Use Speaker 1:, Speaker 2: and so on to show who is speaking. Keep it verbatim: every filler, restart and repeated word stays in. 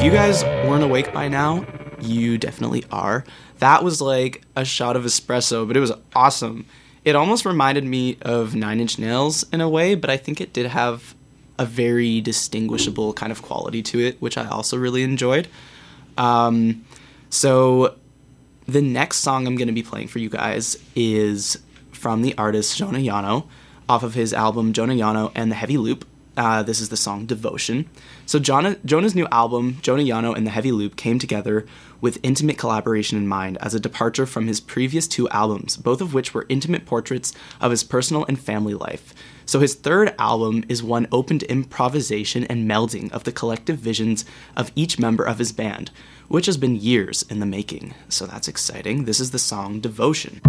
Speaker 1: If you guys weren't awake by now, you definitely are. That was like a shot of espresso, but it was awesome. It almost reminded me of Nine Inch Nails in a way, but I think it did have a very distinguishable kind of quality to it, which I also really enjoyed. Um, so the next song I'm going to be playing for you guys is from the artist Jonah Yano, off of his album Jonah Yano and the Heavy Loop. Uh, this is the song Devotion. So Jonah, Jonah's new album, Jonah Yano and the Heavy Loop, came together with intimate collaboration in mind as a departure from his previous two albums, both of which were intimate portraits of his personal and family life. So his third album is one open to improvisation and melding of the collective visions of each member of his band, which has been years in the making. So that's exciting. This is the song Devotion.